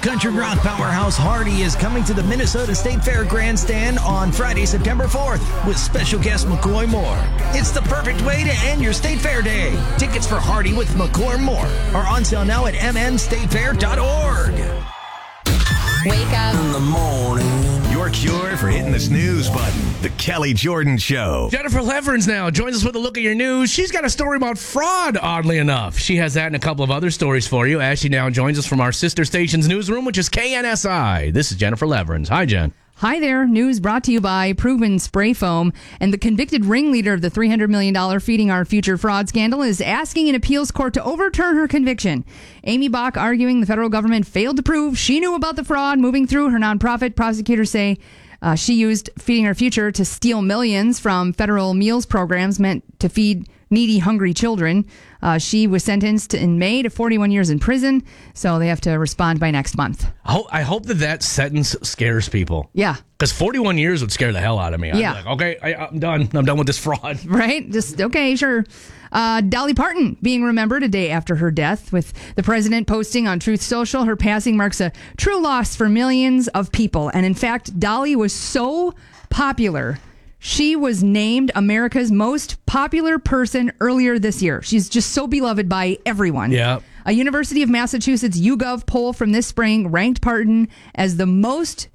Country rock powerhouse Hardy is coming to the Minnesota State Fair Grandstand on Friday, September 4th with special guest McCoy Moore. It's the perfect way to end your State Fair day. Tickets for Hardy with McCoy Moore are on sale now at mnstatefair.org. Wake up in the morning. Your cure for hitting the snooze button. The Kelly Jordan Show. Jennifer Leverins now joins us with a look at your news. She's got a story about fraud, oddly enough. She has that and a couple of other stories for you as she now joins us from our sister station's newsroom, which is KNSI. This is Jennifer Leverins. Hi, Jen. Hi there. News brought to you by Proven Spray Foam. And the convicted ringleader of the $300 million Feeding Our Future fraud scandal is asking an appeals court to overturn her conviction. Amy Bach arguing the federal government failed to prove she knew about the fraud moving through her nonprofit. Prosecutors say she used Feeding Our Future to steal millions from federal meals programs meant to feed needy, hungry children. She was sentenced in May to 41 years in prison, so they have to respond by next month. I hope that sentence scares people. Yeah. Because 41 years would scare the hell out of me. Yeah. I'd be like, okay, I'm done. I'm done with this fraud. Right? Just, okay, sure. Dolly Parton being remembered a day after her death, with the president posting on Truth Social. Her passing marks a true loss for millions of people. And in fact, Dolly was so popular, she was named America's most popular person earlier this year. She's just so beloved by everyone. Yeah. A University of Massachusetts YouGov poll from this spring ranked Parton as the most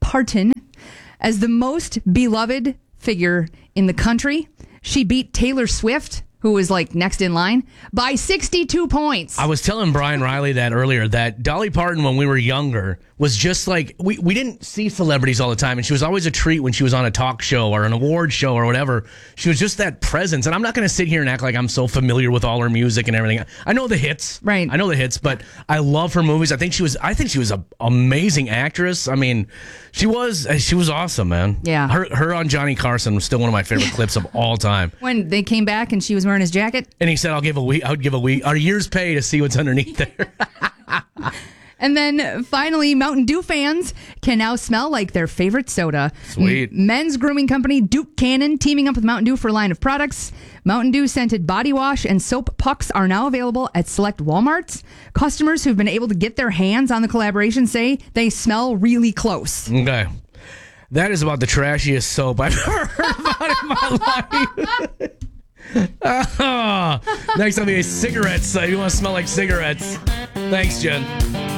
beloved figure in the country. She beat Taylor Swift, who was like next in line, by 62 points. I was telling Brian Riley that earlier, that Dolly Parton, when we were younger, was just like, we didn't see celebrities all the time, and she was always a treat when she was on a talk show or an award show or whatever. She was just that presence, and I'm not going to sit here and act like I'm so familiar with all her music and everything. I know the hits. Right. I know the hits, but I love her movies. I think she was an amazing actress. I mean, she was awesome, man. Yeah. Her on Johnny Carson was still one of my favorite clips of all time. When they came back and she was wearing his jacket. And he said, I would give a year's pay to see what's underneath there. And then finally, Mountain Dew fans can now smell like their favorite soda. Sweet. Men's grooming company Duke Cannon teaming up with Mountain Dew for a line of products. Mountain Dew scented body wash and soap pucks are now available at select Walmarts. Customers who've been able to get their hands on the collaboration say they smell really close. Okay. That is about the trashiest soap I've ever heard about in my life. Next, I'll be cigarettes. You want to smell like cigarettes. Thanks, Jen.